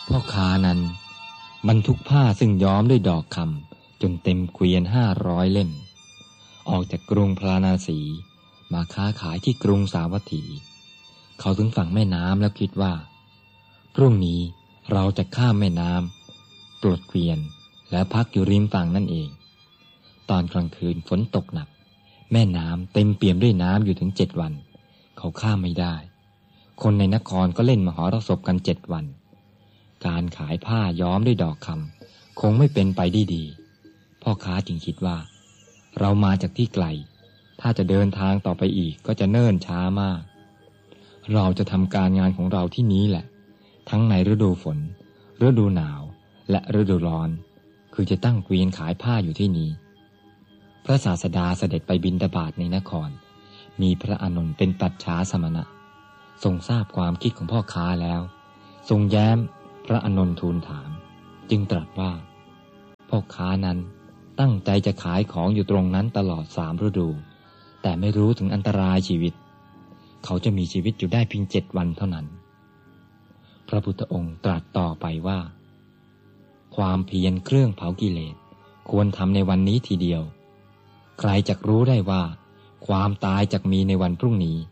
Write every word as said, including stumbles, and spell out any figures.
พ่อค้านั้นบรรทุกผ้าซึ่งย้อมด้วยดอกคำจนเต็มเกวียนห้าร้อยเล่มออกจากกรุงพาราณสีมาค้าขายที่กรุงสาวัตถีเขาถึงฝั่งแม่น้ำแล้วคิดว่าพรุ่งนี้เราจะข้ามแม่น้ำปลดเกวียนแล้วพักอยู่ริมฝั่งนั่นเองตอนกลางคืนฝนตกหนักแม่น้ำเต็มเปี่ยมด้วยน้ำอยู่ถึงเจ็ดวันเขาข้ามไม่ได้คนในนครก็เล่นมหรสพกันเจ็ดวันการขายผ้าย้อมด้วยดอกคำคงไม่เป็นไปได้ดีพ่อค้าจึงคิดว่าเรามาจากที่ไกลถ้าจะเดินทางต่อไปอีกก็จะเนิ่นช้ามากเราจะทำการงานของเราที่นี้แหละทั้งในฤดูฝนฤดูหนาวและฤดูร้อนคือจะตั้งเกวียนขายผ้าอยู่ที่นี้พระศาสดาเสด็จไปบิณฑบาตในนครมีพระอานนท์เป็นปัจฉาสมณะทรงทราบความคิดของพ่อค้าแล้วทรงแย้มพระอานนท์ทูลถามจึงตรัสว่าพ่อค้านั้นตั้งใจจะขายของอยู่ตรงนั้นตลอดสามฤดูแต่ไม่รู้ถึงอันตรายชีวิตเขาจะมีชีวิตอยู่ได้เพียงเจ็ดวันเท่านั้นพระพุทธองค์ตรัสต่อไปว่าความเพียรเครื่องเผากิเลสควรทำในวันนี้ทีเดียวใครจักรู้ได้ว่าความตายจักมีในวันพรุ่งนี้